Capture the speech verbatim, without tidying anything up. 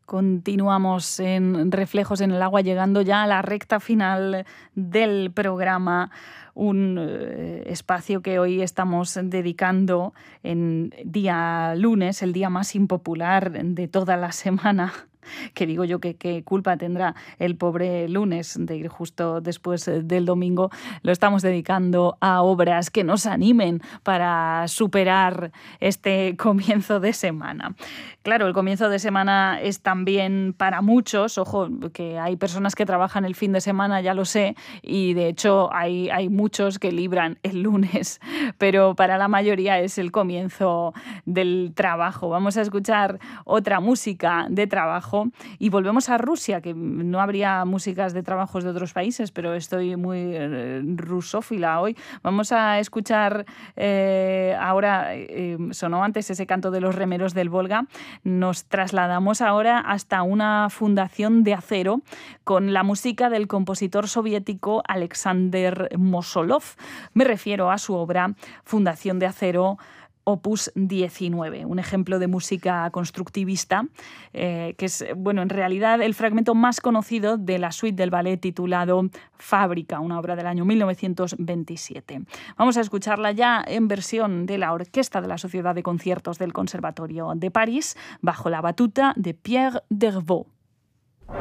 Continuamos en Reflejos en el Agua, llegando ya a la recta final del programa, un eh, espacio que hoy estamos dedicando en día lunes, el día más impopular de toda la semana. Que digo yo que qué culpa tendrá el pobre lunes de ir justo después del domingo. Lo estamos dedicando a obras que nos animen para superar este comienzo de semana. Claro, el comienzo de semana es también para muchos, ojo, que hay personas que trabajan el fin de semana, ya lo sé, y de hecho hay, hay muchos que libran el lunes, pero para la mayoría es el comienzo del trabajo. Vamos a escuchar otra música de trabajo y volvemos a Rusia, que no habría músicas de trabajos de otros países, pero estoy muy eh, rusófila hoy. Vamos a escuchar eh, ahora, eh, sonó antes ese canto de los remeros del Volga. Nos trasladamos ahora hasta una fundación de acero con la música del compositor soviético Alexander Mosolov. Me refiero a su obra Fundación de Acero, Opus diecinueve, un ejemplo de música constructivista, eh, que es, bueno, en realidad el fragmento más conocido de la suite del ballet titulado Fábrica, una obra del año mil novecientos veintisiete. Vamos a escucharla ya en versión de la Orquesta de la Sociedad de Conciertos del Conservatorio de París, bajo la batuta de Pierre Dervaux.